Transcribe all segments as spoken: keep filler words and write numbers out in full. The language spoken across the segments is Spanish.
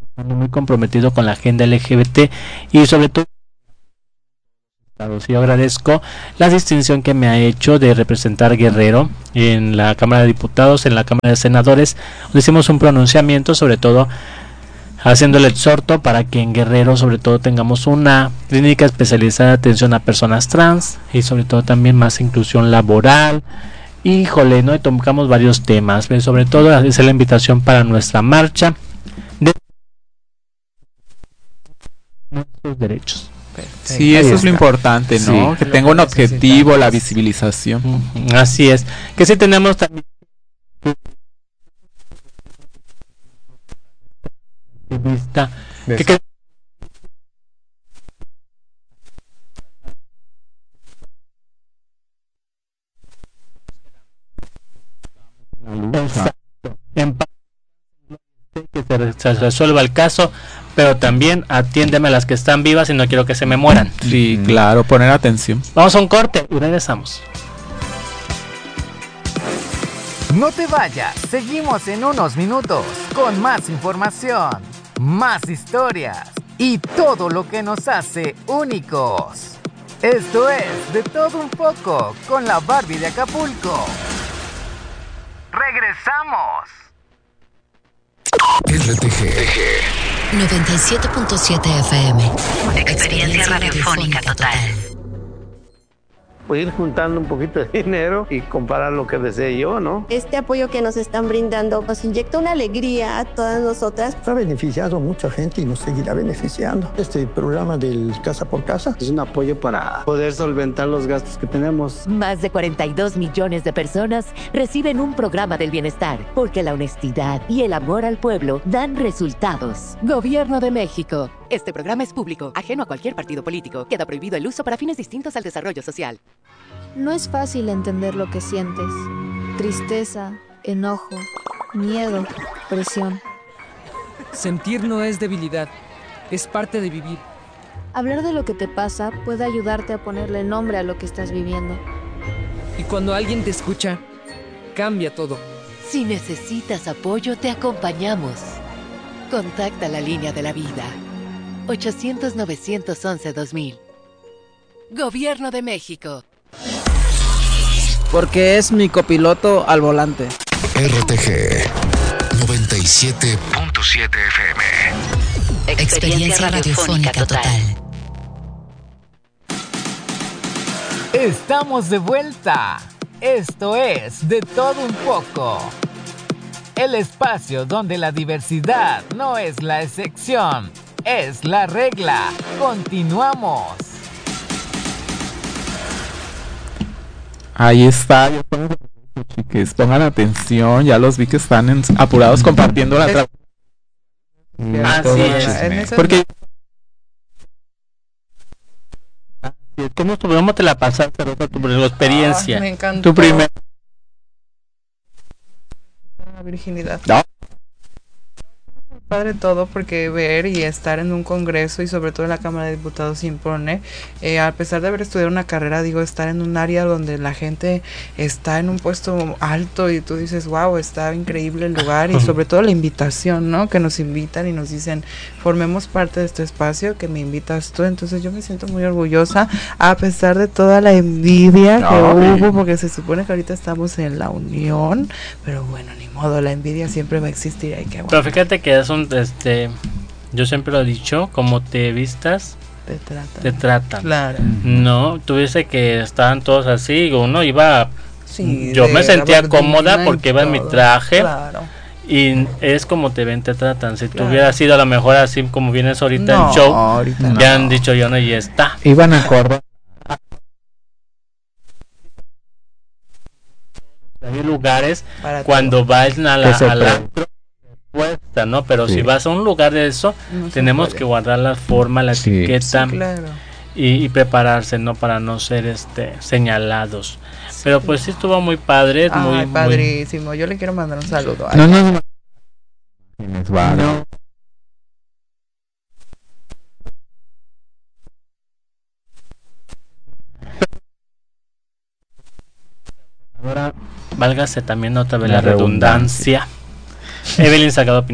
muy comprometido con la agenda L G B T y sobre todo yo agradezco la distinción que me ha hecho de representar Guerrero en la Cámara de Diputados, en la Cámara de Senadores, donde hicimos un pronunciamiento, sobre todo haciendo el exhorto para que en Guerrero sobre todo tengamos una clínica especializada de atención a personas trans y sobre todo también más inclusión laboral. Híjole, ¿no? Y tocamos varios temas, pero sobre todo es la invitación para nuestra marcha de nuestros derechos. Sí, eso es lo importante, ¿no? Sí. Que tenga un objetivo, la visibilización. Uh-huh. Así es. Que sí tenemos también vista que, que que se, se resuelva el caso, pero también atiéndeme a las que están vivas y no quiero que se me mueran. Sí, mm. claro, poner atención. Vamos a un corte y regresamos. No te vayas, seguimos en unos minutos con más información, más historias y todo lo que nos hace únicos. Esto es De Todo Un Poco con la Barbie de Acapulco. ¡Regresamos! R T G noventa y siete punto siete F M. Experiencia, Experiencia radiofónica total. Ir juntando un poquito de dinero y comprar lo que desee yo, ¿no? Este apoyo que nos están brindando nos inyecta una alegría a todas nosotras. Ha beneficiado a mucha gente y nos seguirá beneficiando. Este programa del Casa por Casa es un apoyo para poder solventar los gastos que tenemos. Más de cuarenta y dos millones de personas reciben un programa del bienestar, porque la honestidad y el amor al pueblo dan resultados. Gobierno de México. Este programa es público, ajeno a cualquier partido político. Queda prohibido el uso para fines distintos al desarrollo social. No es fácil entender lo que sientes. Tristeza, enojo, miedo, presión. Sentir no es debilidad, es parte de vivir. Hablar de lo que te pasa puede ayudarte a ponerle nombre a lo que estás viviendo. Y cuando alguien te escucha, cambia todo. Si necesitas apoyo, te acompañamos. Contacta la línea de la vida. ochocientos, novecientos once, dos mil. Gobierno de México. Porque es mi copiloto al volante. R T G noventa y siete punto siete F M. Experiencia radiofónica total. Estamos de vuelta. Esto es De Todo Un Poco. El espacio donde la diversidad no es la excepción, es la regla. Continuamos. Ahí está, yo pongo, chiques, pongan atención, ya los vi que están en, apurados compartiendo la tra- Así es, porque ¿cómo, ¿cómo te la pasaste, Rosa, tu experiencia? Ah, me encantó. Tu primer La virginidad. No. Padre todo, porque ver y estar en un congreso y sobre todo en la Cámara de Diputados impone, eh, a pesar de haber estudiado una carrera, digo, estar en un área donde la gente está en un puesto alto y tú dices, wow, está increíble el lugar, y sobre todo la invitación, ¿no? Que nos invitan y nos dicen, formemos parte de este espacio que me invitas tú. Entonces yo me siento muy orgullosa, a pesar de toda la envidia que no, hubo, bien. Porque se supone que ahorita estamos en la unión, pero bueno, ni modo, la envidia siempre va a existir, hay que aguantar. Pero fíjate que es un este yo siempre lo he dicho, como te vistas te tratan, te tratan. Claro. No, tuviese que estaban todos así, uno iba, sí, yo me sentía cómoda porque iba en mi traje, claro. Y es como te ven, te tratan. Si claro. tú hubieras sido a lo mejor así como vienes ahorita no, en show, ahorita ya no. han dicho yo no, y está. Iban a acordar. Hay lugares para cuando todo. vas a la, se a la puesta, ¿no? Pero sí. Si vas a un lugar de eso, no tenemos que guardar la forma, la sí. etiqueta, sí, claro. y, y prepararse, ¿no? Para no ser este señalados. Sí. Pero pues sí estuvo muy padre, Ay, muy padrísimo. Muy... Yo le quiero mandar un saludo. No, no, no. no. Ahora, válgase también otra vez la, la redundancia. redundancia. Evelyn Salgado Pineda.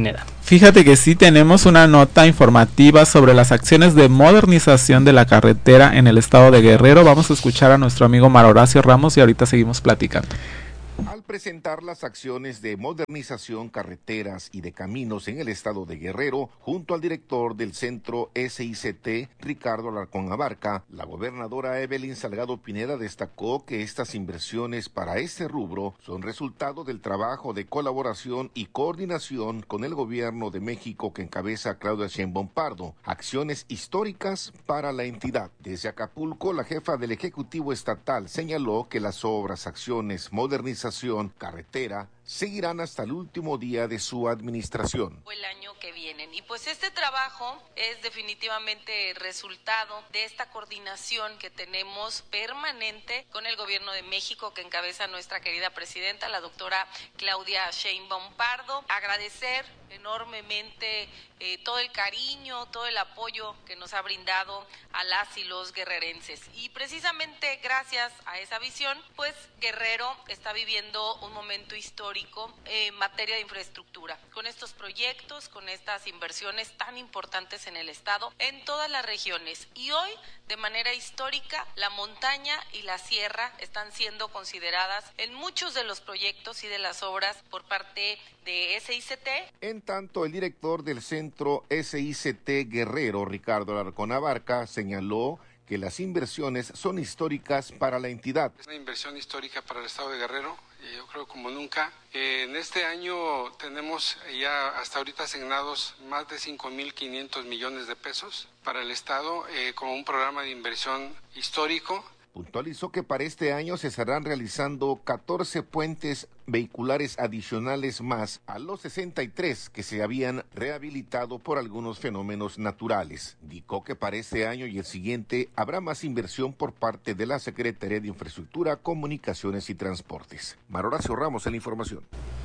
Fíjate que sí tenemos una nota informativa sobre las acciones de modernización de la carretera en el estado de Guerrero. Vamos a escuchar a nuestro amigo Mar Horacio Ramos y ahorita seguimos platicando. Al presentar las acciones de modernización carreteras y de caminos en el estado de Guerrero, junto al director del centro S I C T, Ricardo Alarcón Abarca, la gobernadora Evelyn Salgado Pineda destacó que estas inversiones para este rubro son resultado del trabajo de colaboración y coordinación con el gobierno de México que encabeza Claudia Sheinbaum Pardo, acciones históricas para la entidad. Desde Acapulco, la jefa del Ejecutivo Estatal señaló que las obras, acciones, modernización, carretera, seguirán hasta el último día de su administración. El año que vienen. Y pues este trabajo es definitivamente resultado de esta coordinación que tenemos permanente con el gobierno de México que encabeza nuestra querida presidenta, la doctora Claudia Sheinbaum Pardo. Agradecer enormemente eh, todo el cariño, todo el apoyo que nos ha brindado a las y los guerrerenses. Y precisamente gracias a esa visión, pues Guerrero está viviendo un momento histórico en materia de infraestructura, con estos proyectos, con estas inversiones tan importantes en el estado, en todas las regiones. Y hoy, de manera histórica, la montaña y la sierra están siendo consideradas en muchos de los proyectos y de las obras por parte de S I C T. En tanto, el director del centro S I C T Guerrero, Ricardo Alarcón Abarca, señaló que las inversiones son históricas para la entidad. Es una inversión histórica para el estado de Guerrero, yo creo como nunca. En este año tenemos ya hasta ahorita asignados más de cinco mil quinientos millones de pesos para el estado eh, como un programa de inversión histórico. Puntualizó que para este año se estarán realizando catorce puentes vehiculares adicionales más a los sesenta y tres que se habían rehabilitado por algunos fenómenos naturales. Indicó que para este año y el siguiente habrá más inversión por parte de la Secretaría de Infraestructura, Comunicaciones y Transportes. Mar Horacio Ramos en la información.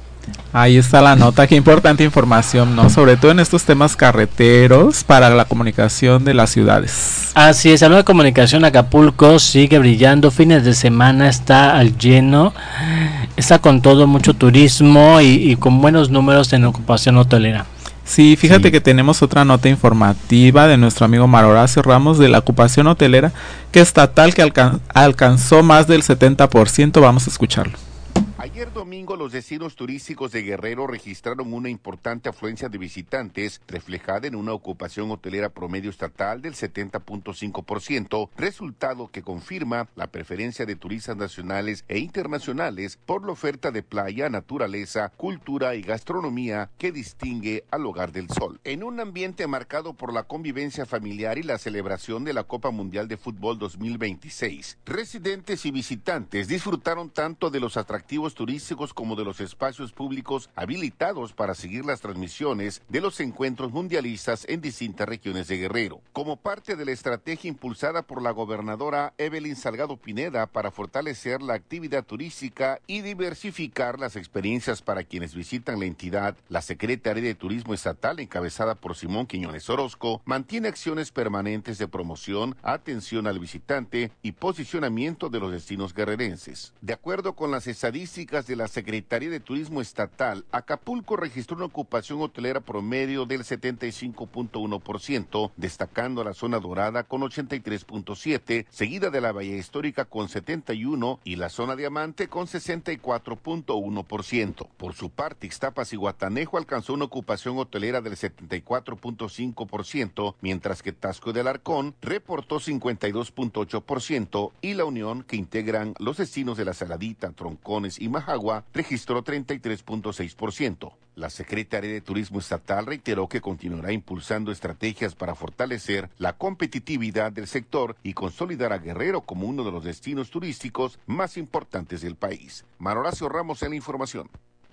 Ahí está la nota, qué importante información, ¿no? Sobre todo en estos temas carreteros para la comunicación de las ciudades. Así es, hablando de comunicación, Acapulco sigue brillando, fines de semana está al lleno, está con todo, mucho turismo y, y con buenos números en ocupación hotelera. Sí, fíjate sí. que tenemos otra nota informativa de nuestro amigo Mar Horacio Ramos de la ocupación hotelera, que estatal que alcan- alcanzó más del setenta por ciento, vamos a escucharlo. Ayer domingo los destinos turísticos de Guerrero registraron una importante afluencia de visitantes, reflejada en una ocupación hotelera promedio estatal del setenta punto cinco por ciento, resultado que confirma la preferencia de turistas nacionales e internacionales por la oferta de playa, naturaleza, cultura y gastronomía que distingue al Hogar del Sol. En un ambiente marcado por la convivencia familiar y la celebración de la Copa Mundial de Fútbol dos mil veintiséis, residentes y visitantes disfrutaron tanto de los atractivos turísticos como de los espacios públicos habilitados para seguir las transmisiones de los encuentros mundialistas en distintas regiones de Guerrero. Como parte de la estrategia impulsada por la gobernadora Evelyn Salgado Pineda para fortalecer la actividad turística y diversificar las experiencias para quienes visitan la entidad, la Secretaría de Turismo Estatal, encabezada por Simón Quiñones Orozco, mantiene acciones permanentes de promoción, atención al visitante y posicionamiento de los destinos guerrerenses. De acuerdo con las estadísticas de la Secretaría de Turismo Estatal, Acapulco registró una ocupación hotelera promedio del setenta y cinco punto uno por ciento, destacando a la zona dorada con ochenta y tres punto siete por ciento, seguida de la Bahía Histórica con setenta y uno por ciento y la zona diamante con sesenta y cuatro punto uno por ciento. Por su parte, Ixtapas y Guatanejo alcanzó una ocupación hotelera del setenta y cuatro punto cinco por ciento, mientras que Taxco del Alarcón reportó cincuenta y dos punto ocho por ciento y La Unión, que integran los destinos de La Saladita, Troncones y Majagua, registró treinta y tres punto seis por ciento. La Secretaría de Turismo Estatal reiteró que continuará impulsando estrategias para fortalecer la competitividad del sector y consolidar a Guerrero como uno de los destinos turísticos más importantes del país. Mar Horacio Ramos en la información.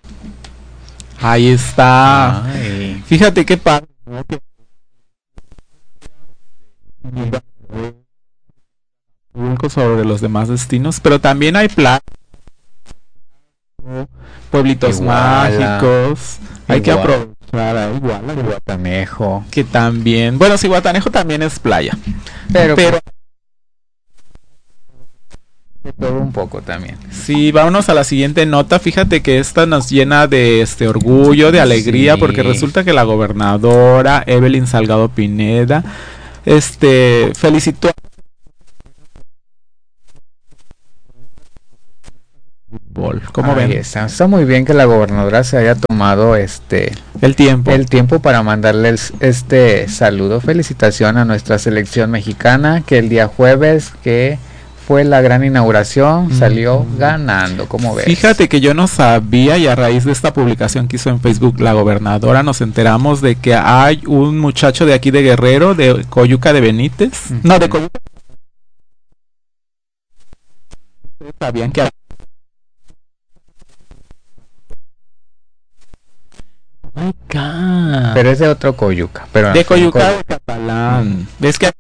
Ahí está. Ay. Fíjate qué padre. Sobre los demás destinos, pero también hay planes, pueblitos Iguala, mágicos, Iguala, hay que aprovechar Iguala, Guatanejo, que también, bueno, sí, Guatanejo también es playa, pero, pero todo un poco también. Sí, vámonos a la siguiente nota. Fíjate que esta nos llena de este orgullo, de alegría, sí. Porque resulta que la gobernadora Evelyn Salgado Pineda este felicitó ¿Cómo ven? Está, está muy bien que la gobernadora se haya tomado este el tiempo el tiempo para mandarle el, este saludo, felicitación a nuestra selección mexicana, que el día jueves que fue la gran inauguración salió mm. ganando, ¿cómo ves? Fíjate que yo no sabía, y a raíz de esta publicación que hizo en Facebook la gobernadora nos enteramos de que hay un muchacho de aquí de Guerrero, de Coyuca de Benítez, mm-hmm. no de Coyuca. Sabían que Oh God. Pero es de otro Coyuca, pero de Coyuca Coy... de Catalán. Mm. ¿Ves que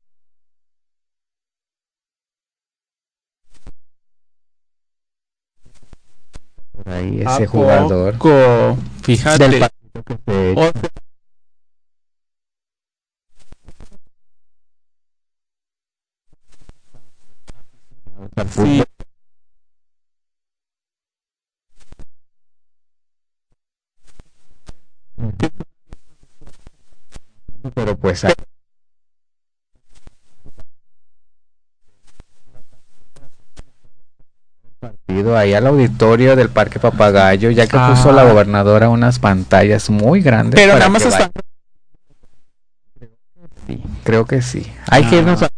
por ahí ese jugador? Poco? Fíjate. Del partido que se o... Sí. Pero pues hay... partido ahí al auditorio del Parque Papagayo, ya que ah. puso la gobernadora unas pantallas muy grandes. Pero nada más están... Sí, creo que sí. Hay ah. que irnos a...